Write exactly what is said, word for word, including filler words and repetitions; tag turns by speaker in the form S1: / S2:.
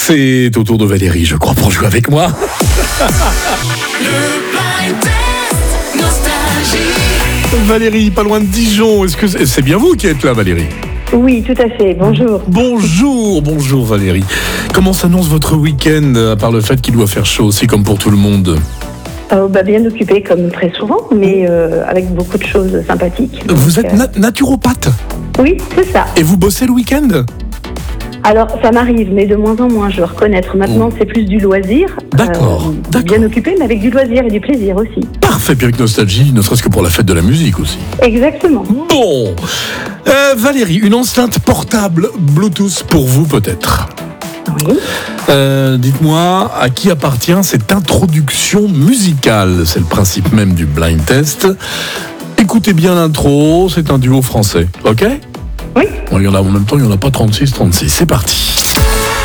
S1: C'est au tour de Valérie, je crois, pour jouer avec moi.
S2: Le blind test nostalgie.
S1: Valérie, pas loin de Dijon. Est-ce que c'est, c'est bien vous qui êtes là, Valérie?
S3: Oui, tout à fait. Bonjour.
S1: Bonjour, bonjour Valérie. Comment s'annonce votre week-end, à part le fait qu'il doit faire chaud aussi, comme pour tout le monde?
S3: Euh, bah, bien occupé comme très souvent, mais euh, avec beaucoup de choses sympathiques.
S1: Vous
S3: Donc,
S1: êtes
S3: euh,
S1: na- naturopathe
S3: Oui, c'est ça.
S1: et vous bossez le week-end?
S3: Alors, ça m'arrive, mais de moins en moins, je dois reconnaître. Maintenant, c'est plus du loisir.
S1: D'accord, d'accord.
S3: Bien occupé, mais avec du loisir et du plaisir aussi.
S1: Parfait, puis avec nostalgie, ne serait-ce que pour la fête de la musique aussi.
S3: Exactement.
S1: Bon, euh, Valérie, une enceinte portable Bluetooth pour vous peut-être.
S3: Oui.
S1: Euh, dites-moi, à qui appartient cette introduction musicale? C'est le principe même du blind test. Écoutez bien l'intro, c'est un duo français, ok?
S3: Oui.
S1: Bon, il y en a en même temps, il n'y en a pas trente-six, trente-six. C'est parti.